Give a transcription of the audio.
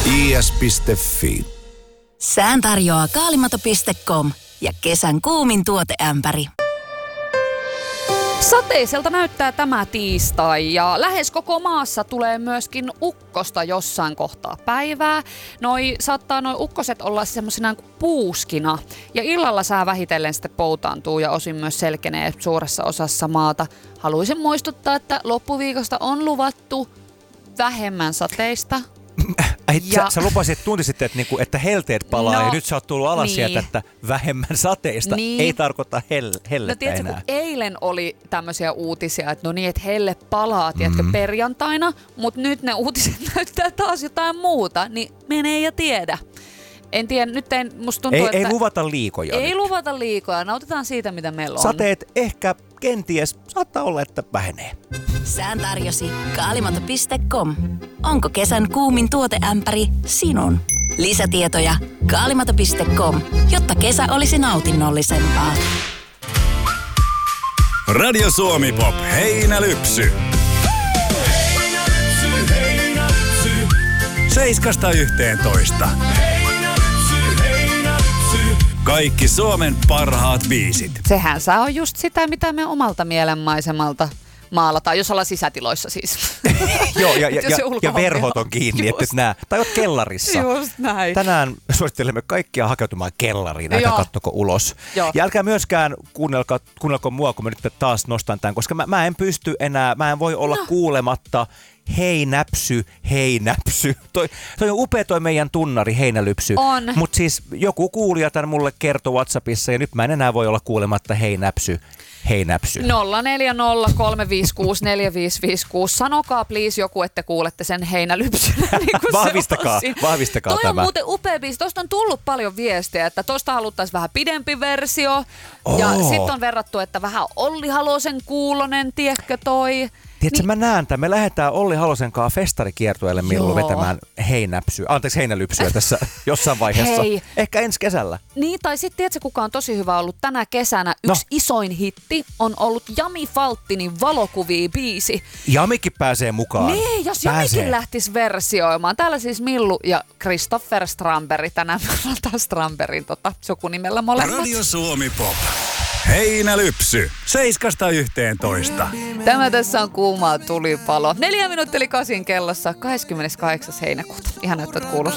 is.fi. Sään tarjoaa kaalimato.com ja kesän kuumin tuoteämpäri. Sateiselta näyttää tämä tiistai ja lähes koko maassa tulee myöskin ukkosta jossain kohtaa päivää. Saattaa noi ukkoset olla semmosina kuin puuskina ja illalla sää vähitellen sitten poutaantuu ja osin myös selkenee suuressa osassa maata. Haluaisin muistuttaa, että loppuviikosta on luvattu vähemmän sateista. Sä lupasit tunti sitten, että helteet palaa ja nyt sä oot tullut alas sieltä, että vähemmän sateista ei tarkoita hellettä enää. Kun eilen oli tämmöisiä uutisia, että että helle palaa, perjantaina, mutta nyt ne uutiset näyttää taas jotain muuta, niin menee ja tiedä. En tiedä, musta tuntuu, että... Ei luvata liikoja. Ei luvata liikoja, nautitaan siitä, mitä meillä on. Sateet ehkä, kenties, saattaa olla, että vähenee. Sään tarjosi kaalimato.com. Onko kesän kuumin tuoteämpäri sinun? Lisätietoja kaalimato.com, jotta kesä olisi nautinnollisempaa. Radio Suomi Pop, Heinälypsy. 7–11. Kaikki Suomen parhaat biisit. Sehän saa on just sitä, mitä me omalta mielenmaisemalta maalataan, jos ollaan sisätiloissa siis. Joo, ja verhot on kiinni, että nää. Tai oot kellarissa. Just näin. Tänään suosittelemme kaikkia hakeutumaan kellariin, älkää kattoko ulos. Joo. Ja älkää myöskään kuunnelko mua, kun mä nyt taas nostan tämän, koska mä en pysty enää, mä en voi olla kuulematta Hei näpsy, hei näpsy. Toi on upea toi meidän tunnari Heinälypsy. On. Mut siis joku kuulija tämän mulle kertoi WhatsAppissa ja nyt mä en enää voi olla kuulematta hei näpsy. Hei näpsy. 0403564556. Sanokaa please joku, että kuulette sen heinälypsyn. Niin vahvistakaa toi tämä. On muuten upea biisi. Tosta on tullut paljon viestiä, että tosta haluttaisiin vähän pidempi versio. Ja sit on verrattu, että vähän Olli Halosen kuulonen, tiedätkö toi. Tiedätkö, mä näen tämän. Me lähdetään Olli Halosen kanssa festarikiertueelle milloin vetämään heinälypsyä tässä jossain vaiheessa. Hei. Ehkä ensi kesällä. Niin, tai sitten tiedätkö, kuka on tosi hyvä ollut tänä kesänä? Yksi isoin hitti on ollut Jami Falttinin Valokuvia-biisi. Jamikin pääsee mukaan. Niin, jos Jamikin lähtisi versioimaan. Täällä siis Millu ja Christopher Strandberg. Tänään me ollaan taas Strandbergin sukunimellä molemmat. Radio Suomi Pop. Heinälypsy. 7–11. Tämä tässä on kuumaa tulipalo. 4 minuuttia 8 kellossa 28. heinäkuuta. Ihan näyttää, että kuuluu